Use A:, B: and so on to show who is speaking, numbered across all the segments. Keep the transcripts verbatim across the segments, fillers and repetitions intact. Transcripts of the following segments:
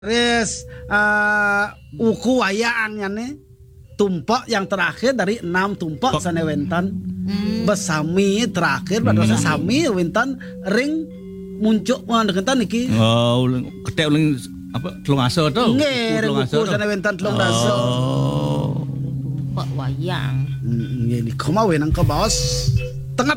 A: Res uh, uku wayangnya nih tumpok yang terakhir dari enam tumpok sana wentan hmm. besami terakhir pada hmm. sami wentan ring muncul mendeketan niki
B: oh ketek uling apa telung aso tuh
A: nggih ring uku sana wentan telung aso
C: oh tumpok wayang
A: nggih hmm, koma wenang ke bos tengah.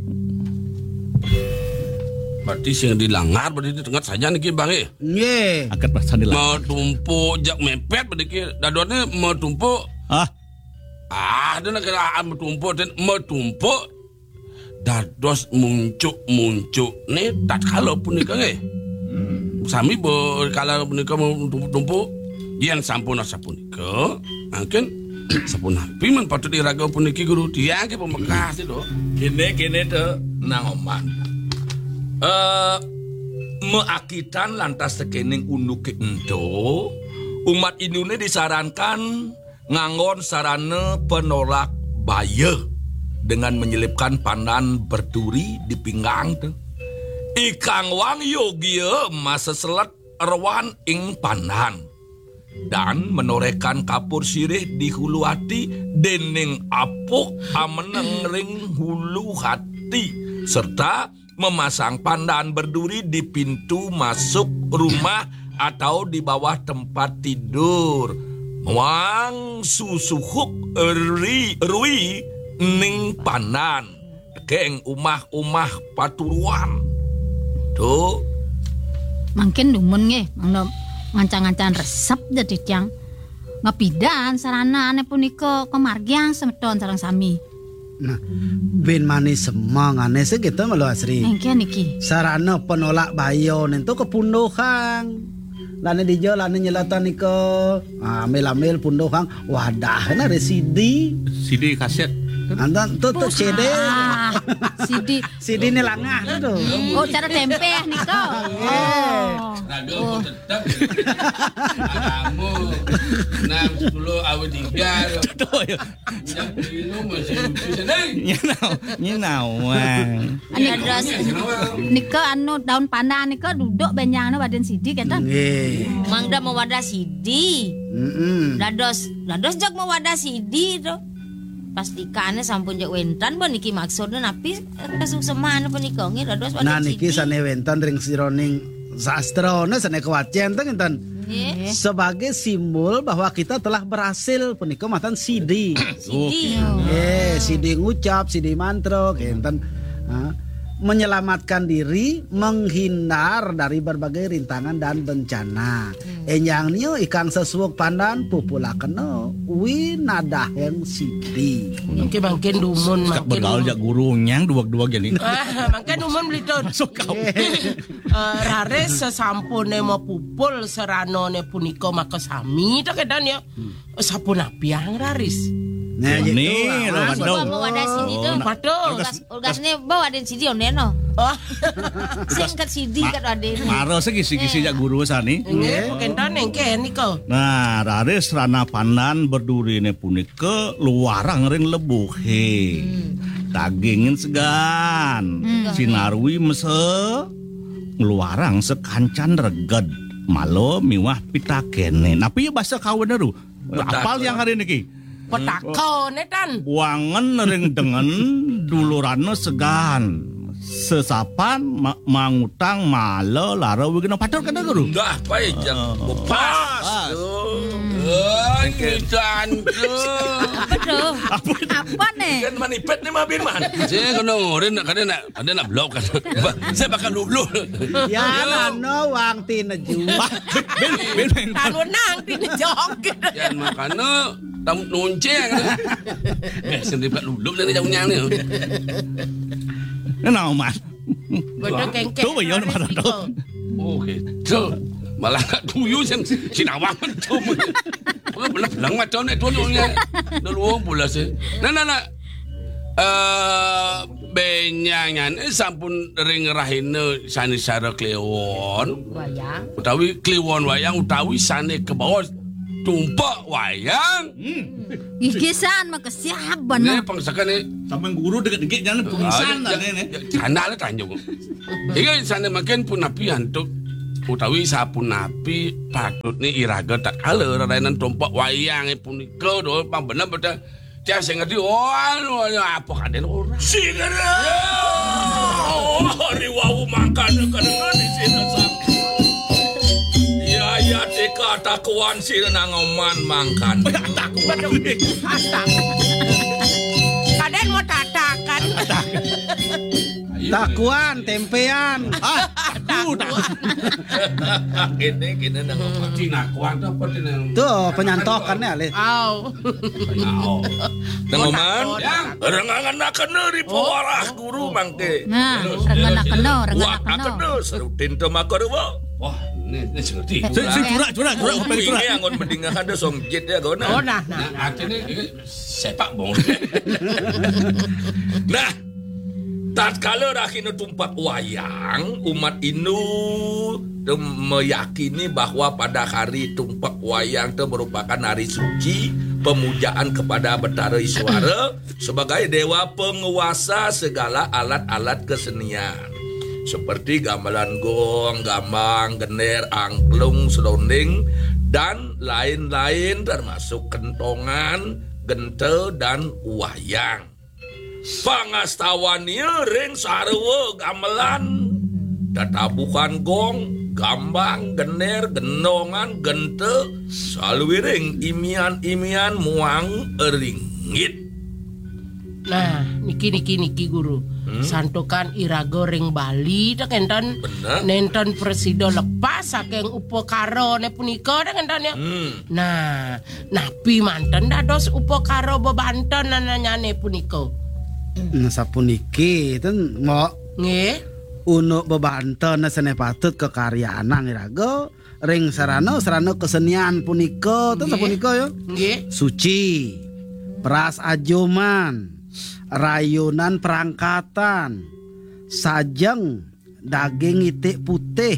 D: Berarti sing dilanggar berarti di tengah saja niki Bang eh.
A: Nggih.
B: Akan bahasa dilanggar.
D: Mau tumpuk jak mepet berarti dadone mau tumpuk.
B: Ah.
D: Ah, ada kira mau tumpuk dan mau tumpuk dados muncuk-muncuk nih tak kalau punika nggih. Hmm. Sami bo kalau punika mau tumpuk-tumpuk yen sampun sapunika mungkin sampun api men patut diraga puniki guru dia ke pembekas itu.
E: Gini-gini tuh nang oman. Uh, meakitan lantas tekening unduke ento umat Indone disarankan nganggon sarana penolak baya dengan menyelipkan pandan berduri di pinggang tuh ikang wang yogia masa selet erwan ing pandan dan menorehkan kapur sirih di hulu hati dening apuk ameneng ring hulu hati serta memasang pandan berduri di pintu masuk rumah atau di bawah tempat tidur. Wang susuhuk eri rui ning pandan. Keng umah-umah paturuan. Tuh.
C: Mungkin dumun nge, mangno ngancang-ngancang resep jadi tiang. Ngapidan sarana ane punika kemargiang semedon sareng sami.
A: Nah, ben manis semangane segitu malu asri.
C: Engke niki.
A: Sarana penolak bayo nento kepunduhan. Lane dijo lane nyelatan niko. Amil-amil punduhan wadah na residi.
B: C D kaset.
A: Andan tuh tuh C D.
C: Ah, C D.
A: C D ini langah tuh.
C: Oh, cara tempe ya niko. Oh.
D: Radio tetap. Kamu enam sepuluh awet tiga. Yang minum masih bisa nih.
B: Nyenau, nyenau.
C: Ani terus niko anu daun pandan niko duduk benyangna badan C D kata.
A: Nggih.
C: Mangda mau wadah C D.
A: Heeh.
C: Dados, dados jak mau wadah C D to. Pastikane sampun jak wentan bon niki maksudna napi kesukseman punika nggih dados wadah C D.
A: Nah niki sane wentan ring sironing sastrona sane kewacen teh enten.
C: Yeah.
A: Sebagai simbol bahwa kita telah berhasil punika matan C D.
C: C D.
A: Eh, C D ngucap, C D mantra enten. Menyelamatkan diri, menghindar dari berbagai rintangan dan bencana. Hmm. Enyangnya ikang sesuuk pandan pupulakeno wi nadahen sidi.
F: Mungkin mungkin dumun
B: mungkin bergaul jak guru nyang dua-dua gini.
F: Ah, mungkin dumun blitun.
B: Masuk kau.
F: Rare sesampune mau pupul seranone punika maka sami tak kedan ya. Sapun apiang raris.
A: Nah,
B: ini lo
C: Coba mau wadah C D tuh.
F: Waduh.
C: Ulgasnya bawa wadah C D oneno.
F: Oh.
C: Singkat C D kat wadah.
B: Maro segisi-gisi jak guru sani.
F: Nggih, kentan engke niko.
B: Nah, raris rana pandan berduri ne punika luarang ring lebuhe. Dagingin segan. Sinarwi mese luarang sekancan reged. Malo miwah pitakene. Napi bahasa kawan daru. Apal yang hari niki?
F: Petako netan.
B: Buangan ring dengan dulurane segan. Sesapan ma- mangutang malo lara wigena pator kada guru.
D: Dah apa ya pas. Eh, kita
C: Apa tuh? Apa nih?
D: kan manipet ni mah bin man. Saya kena ngorin nak kada nak ada nak blok kan. Saya bakal lulu.
A: Ya nano wang tineju.
B: Ben ben ben.
F: Tanu nang tinjong.
D: Yan makana tamu nunceng. Eh, sendiri lulu dari jauh nyang ni.
B: Nah, man.
F: Bodoh kengke.
B: Tuh yo marah tuh.
D: Okey. So, malah kat tuyu sen sinawang tu. Apa belang macam ni tu nya. Daluang pula se. Nah nah nah. Eh benyangan sampun ring rahina sane sara kliwon.
C: Wayang.
D: Utawi kliwon wayang utawi sane ke bawah tumpak wayang.
C: Gigisan maka siap benar.
D: Ni pangsakan ni
B: Sampai guru dekat-dekat jangan pengsan lah ni.
D: Canda lah tanjung. Hingga sana makin pun api hantuk utawi sapunapi patutne iraga tak kala radenan tumpak wayange punika do pambener bener cah sing ngerti oh anu apa kaden ora
E: sing oh hari wau makan kadang di sini sang ya ya deka takuan sirna ngoman mangkan takuan
F: Kaden mau tatakan.
A: Takuan, tempean. Ah,
F: Aduh,
E: Kene kene nang ngoman.
D: tinakuan apa tinang
A: tuh penyantokannya ale.
F: Au.
E: Nang ngoman.
D: Yang.
E: Rengangan ri pewarah guru mangke.
C: Nah, rengana keno, rengana
E: Wah,
C: keno.
E: akene serutin to makarwa.
D: wah ini ini sing ngerti
B: Si si curak curak curak
E: Oh,
B: kopeng curak.
E: ini angon mendingan ada songjit ya gona.
F: Oh nah nah.
D: nah artinya ini sepak bong
E: Nah, tatkala rakino tumpak wayang, umat Inu tu meyakini bahwa pada hari tumpak wayang itu merupakan hari suci, pemujaan kepada Betara Iswara sebagai dewa penguasa segala alat-alat kesenian. Seperti gamelan gong, gambang, gener, angklung, selonding, dan lain-lain termasuk kentongan, gentel, dan wayang. Pangastawannya ring sarwa gamelan, tatabukan gong, gambang, gener, gendongan, gentel, salwiring imian-imian muang eringgit.
F: Nah, niki niki niki guru. Hmm? Santukan iraga ring Bali dak enten
E: Bener.
F: nenten presida lepas saking upakara ne punika dak enten ya.
E: Hmm.
F: Nah, napi manten dados upakara bebanten nananyane punika.
A: Nah sapuniki ten mau
F: Nggih.
A: uno bebanten sene patut kekaryaan iraga ring sarana sarana kesenian punika ten
F: Nggih.
A: sapunika ya.
F: Nggih.
A: Suci, Pras Ajoman, rayunan perangkatan, sajeng, daging itik putih,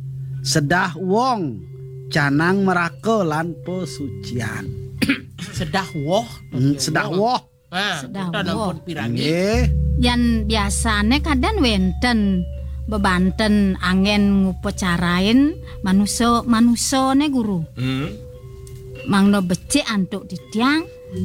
A: sedah wong, canang meraka lan pesucian.
F: Sedah woh.
A: Hmm, sedah woh.
F: Nah,
C: Sedah
F: kita
C: woh.
F: nampun piragi.
A: Nggih.
C: Yan biasane kadang wenten bebanten angen ngupacarain manusia manusia ne guru.
E: Hmm.
C: Mangno becik antuk ditiang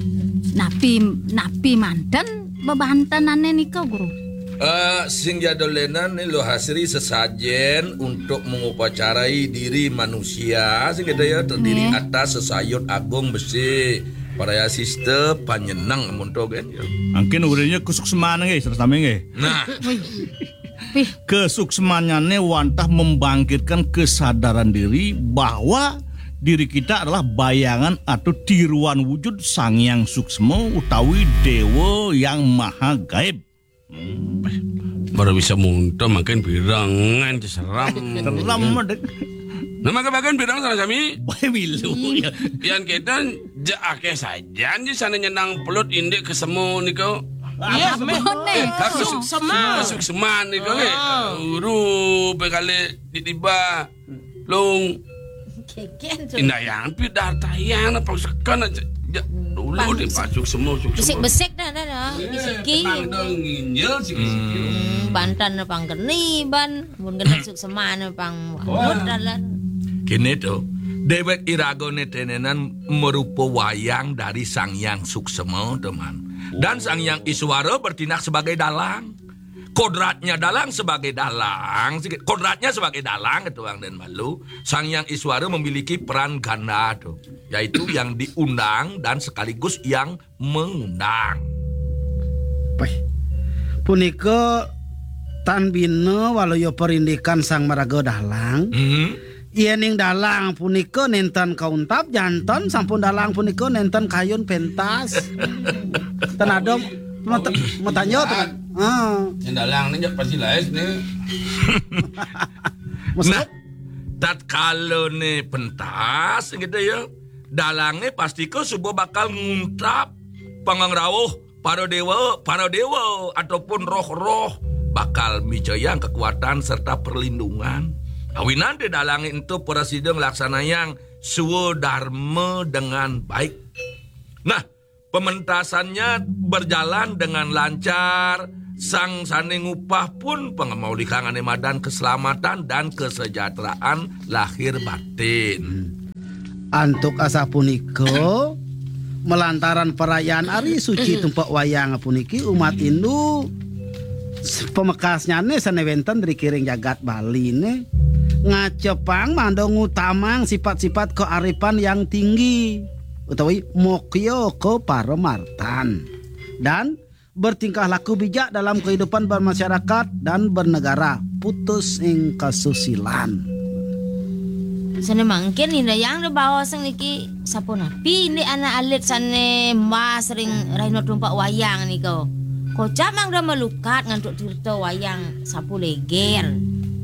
C: napi napi manten bebantenane nika guru.
E: Uh, sing jadolenan nih lo hasri sesajen untuk mengupacarai diri manusia sing kita ya terdiri
C: Nggih.
E: atas sesayut agung besi para siste panyenang amun togen ya.
B: Angkin urenya kesukseman nggih sertame nggih.
E: Nah,
C: Wih. Wih,
B: Kesuksemanannya wantah membangkitkan kesadaran diri bahwa diri kita adalah bayangan atau tiruan wujud Sang Yang Suksma utawi dewa yang maha gaib.
D: baru bisa muntah makin birangan seram
B: Terlam dek
D: nah maka bagian birang sama kami
B: bae milu ya.
D: yang kita jaake saja di sana nyenang pelut indik kesemu niko
F: Iya, meh.
C: Bone.
F: Kasuk sama.
D: masuk seman niko ke uru bekale ditiba long indah yang pidah tayang apa sekan aja ja- dulu di pasuk semua suk
G: Bisik-bisik dah dah dah. Bisiki.
D: Nang dong nginjel sih
G: Hmm, Bantan na pang geni ban, mun gena suk semana pang wanut dalan.
E: kini tuh dewek iragone tenenan merupa wayang dari Sang Yang Suksema teman. Dan Sang Yang Iswara bertindak sebagai dalang. Kodratnya dalang sebagai dalang, kodratnya sebagai dalang itu Bang Den Malu. Sang Yang Iswara memiliki peran ganda tuh, yaitu yang diundang dan sekaligus yang mengundang.
A: Peh. Punika tan bina walau yo perindikan Sang Maraga Dalang.
E: Hmm?
A: Iening dalang punika nenten kauntap janton sampun dalang punika nenten kayun pentas. Tenadom metanyo tenan. Ah,
D: yang dalang ni pasti lain ni
E: Nah, tatkala nih pentas gitu ya, dalangnya pasti ke sebuah bakal nguntap panganggrawuh para dewa, para dewa ataupun roh-roh bakal mijayang kekuatan serta perlindungan. Awinan di dalang itu presiden laksana yang swadharma dengan baik. Nah, pementasannya berjalan dengan lancar sang sane ngupah pun pengemaulikan ane madan keselamatan dan kesejahteraan lahir batin.
A: Antuk asa punika melantaran perayaan hari suci tumpak wayang puniki umat Hindu pemekasnya ne sanewenten dari kiring jagat Bali ne ngacepang mandong utamang sifat-sifat kearifan yang tinggi utawi mokyo ke paramartan dan bertingkah laku bijak dalam kehidupan bermasyarakat dan bernegara putus ing kasusilan.
G: Sana mangkin ina yang de bawa sing niki sapunapi ini anak alit sane mas sering raino tumpak wayang niko. Kocap mang dah melukat ngantuk tirta wayang sapu leger.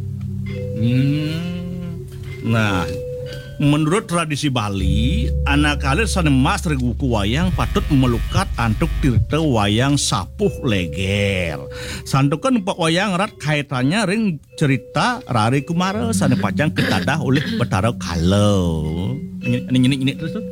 B: Hmm. Nah, menurut tradisi Bali, anak alit sana mas reguku wayang patut melukat antuk tirta wayang sapuh leger. Sandukan empat wayang rat kaitannya ring cerita Rari Kumara sana pajang ketadah oleh Betara Kalau. Ini ini ini terus tuh.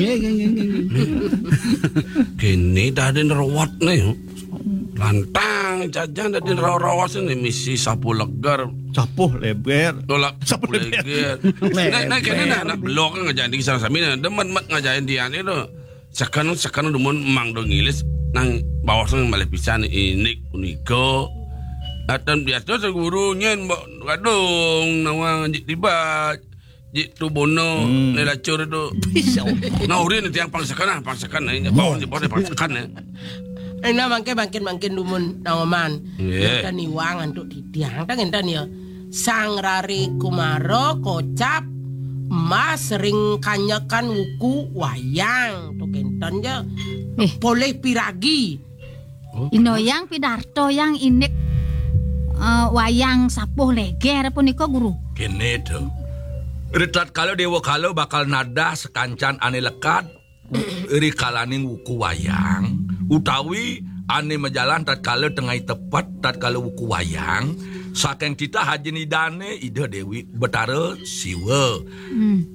D: Kini dah ada nerawat nih. Lantang jajan dah ada nerawat ini misi sapu legar.
B: Sapuh leger.
D: Tolak sapu leger. Nah, nah kini nak nak blok ngajain di sana samina. Demen mat ngajain dia ni tu. Sekarang sekarang demen mang dong ngilis nang bawah sana malah pisan ini puniko. Atan biasa gurunya mbak kadung nawang jik tiba jik tu bono hmm. ni lacur tu. Nah uri ni tiang pangsakan ah pangsakan ni bawah ni bawah pangsakan ni.
F: Eh na mangke mangkin mangkin dumun nawaman.
D: Yeah.
F: Kan iwang antuk tiang tang enten ya. Sang Rari Kumara kocap mas sering kanyakan wuku wayang tu kenten ya.
C: Eh.
F: Boleh piragi.
C: Ino yang pidarto yang inik uh, wayang sapuh leger punika guru.
E: Kene tuh. Ritat kalau dewa kalau bakal nada sekancan ane lekat iri kalaning wuku wayang utawi ane majalan tat kalau tengah tepat tat kalau wuku wayang saking kita haji nidane ide Dewi Betara Siwa. Hmm.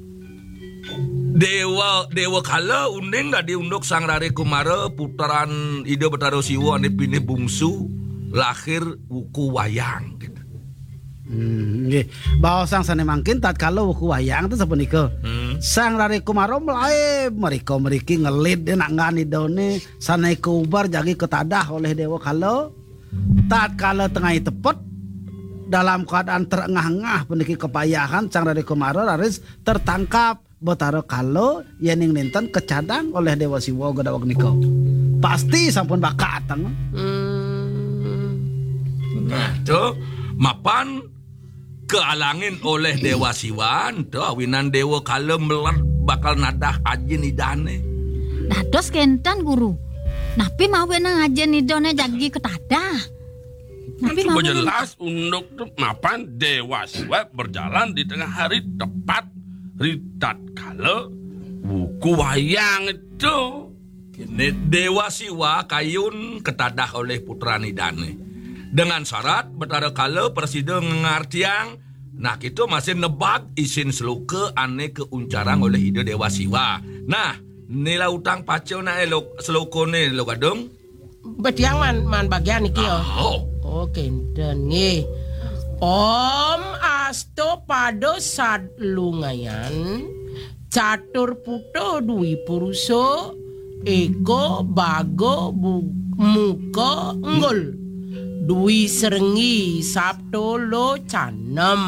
E: Dewa dewa kalau unding dah diunduk Sang Rari Kumara putaran ide Betara Siwa ane pini bungsu lahir wuku wayang gitu.
A: Hmm, nggih. Bawa sang sane mangkin tatkala wuku wayang itu sapunika. Hmm. Sang Rari Kumara mlae mereka mriki ngelit nak ngani done sane kubar jagi ketadah oleh dewa kala. Tatkala tengah tepet dalam keadaan terengah-engah puniki kepayahan Sang Rari Kumara raris tertangkap Betara Kala yening ninten kecadang oleh dewa Siwa gadawag nika. Pasti sampun bakat tang.
F: Hmm.
E: Nah, tuh mapan kealangin oleh Dewa Siwan tuh awinan Dewa Kala melar bakal nadah aji nidane.
C: Dados kenten guru. Napi mau nang ajen nidone jagi ketadah. Napi mau
D: jelas unduk tu mapan Dewa Siwa berjalan di tengah hari tepat ritat kala wuku wayang itu.
E: Kini Dewa Siwa kayun ketadah oleh putra nidane. Dengan syarat Betara Kala presiden ngartiang nah kita masih nebak isin seluka ane keuncarang oleh ide Dewa Siwa. Nah nila utang pacu na elok seluka ni lo kadung.
F: Betiang man man bagian iki yo.
E: Oh.
F: Oh kenten nggih. Om asto pado sadlungayan catur puto dui puruso eko bago bu, muka enggol. Dwi serengi sabto lo canem.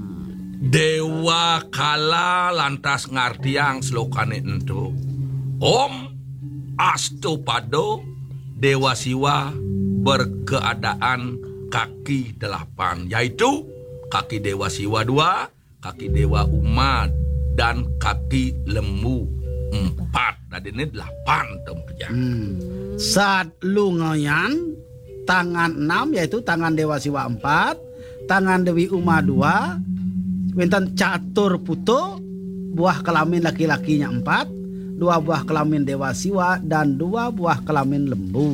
E: Dewa Kala lantas ngartiang selokane ento. Om Astopado Dewa Siwa berkeadaan kaki delapan, yaitu kaki Dewa Siwa dua, kaki Dewa Umat, dan kaki lembu empat. Tadi ini delapan tempuja.
A: Hmm. Saat lungayan tangan enam yaitu tangan Dewa Siwa empat, tangan Dewi Uma dua, wenten catur puto, buah kelamin laki-lakinya empat, dua buah kelamin Dewa Siwa dan dua buah kelamin lembu.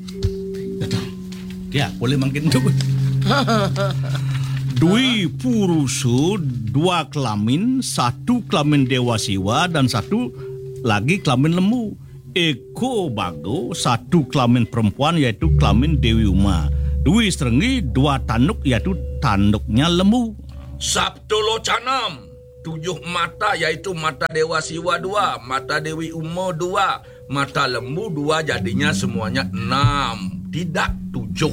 B: Ya, boleh makin coba. Dwi purusu, dua kelamin, satu kelamin Dewa Siwa dan satu lagi kelamin lembu. Eko bago, satu kelamin perempuan yaitu kelamin Dewi Uma. Dwi serengi dua tanduk yaitu tanduknya lembu.
E: Sabtu Locanam, tujuh mata yaitu mata Dewa Siwa dua, mata Dewi Umo dua, mata lembu dua, jadinya semuanya enam, tidak tujuh.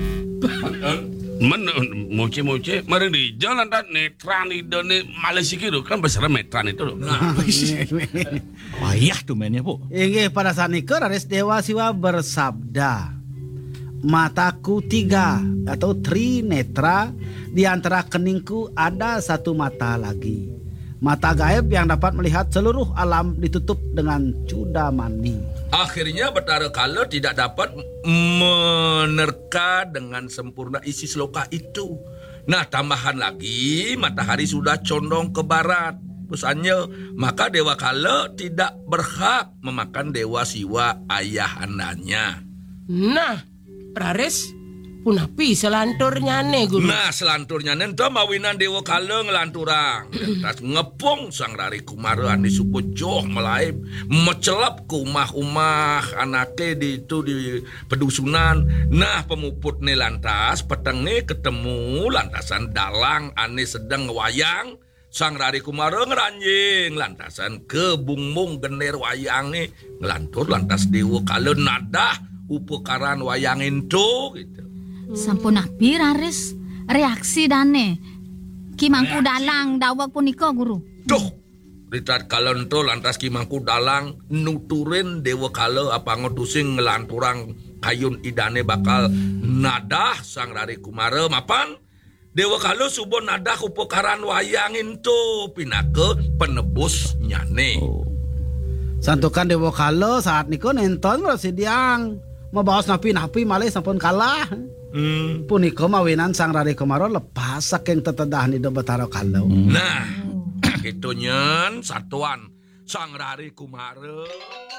D: Men moce-moce mari di jalan dan netran itu nih Malaysia itu kan besar metran itu loh.
E: Nah,
B: Payah tuh mainnya, Bu.
A: Inggih pada sanika raris Dewa Siwa bersabda, mataku tiga atau tri netra, di antara keningku ada satu mata lagi. Mata gaib yang dapat melihat seluruh alam ditutup dengan cudamani.
E: akhirnya Bathara Kala tidak dapat menerka dengan sempurna isi sloka itu. Nah, tambahan lagi, matahari sudah condong ke barat. Pesannya, maka Dewa Kala tidak berhak memakan Dewa Siwa ayahandanya.
F: Nah, Raris, punapi selanturnya nih guru.
E: Nah, selanturnya nento mawinan Dewa Kala ngelanturang. Tas ngepung sang Rari Kumara andi suku joh melaib mecelap ke umah-umah anake di itu di pedusunan. Nah, pemuput nih lantas petenge ketemu lantasan dalang ane sedang ngewayang. Sang Rari Kumara ngeranjing lantasan ke bungbung gener wayang nih ngelantur lantas Dewa Kala nadah upekaran wayang itu gitu.
C: Sampun nabi Raris reaksi dane Ki Mangku Dalang dawak punika guru.
E: Duh, Ritat Kalento lantas Ki Mangku Dalang nuturin Dewa Kala apa ngotusing ngelanturang kayun idane bakal nadah sang Rari Kumara mapan Dewa Kala subo nadah upekaran wayang itu pinake penebus nyane.
B: Oh.
A: Santukan Dewa Kala saat niko nonton si diang mabaos napi-napi malih sampun kalah.
E: Hmm.
A: Punika mawinan sang Rari Kumara lepas saking tetedah ni Bathara Kala.
E: Nah, itu nyen satuan sang Rari Kumara.